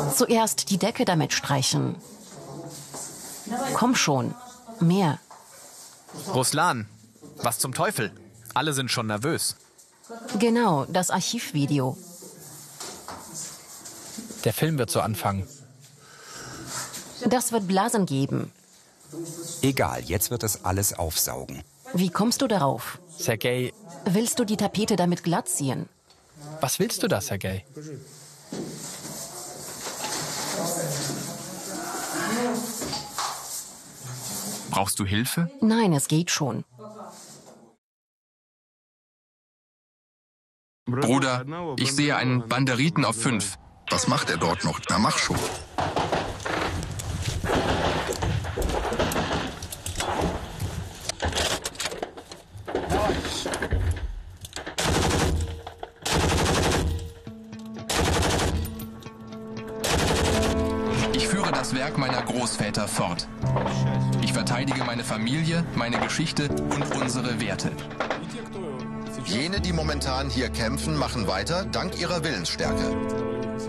Zuerst die Decke damit streichen. Komm schon, mehr. Ruslan, was zum Teufel? Alle sind schon nervös. Genau, das Archivvideo. Der Film wird so anfangen. Das wird Blasen geben. Egal, jetzt wird es alles aufsaugen. Wie kommst du darauf? Sergej, Willst du die Tapete damit glatt ziehen? was willst du da, Sergej? Brauchst du Hilfe? Nein, es geht schon. Bruder, ich sehe einen Banderiten auf 5. Was macht er dort noch? Na, mach schon. Ich führe das Werk meiner Großväter fort. Ich verteidige meine Familie, meine Geschichte und unsere Werte. Jene, die momentan hier kämpfen, machen weiter dank ihrer Willensstärke.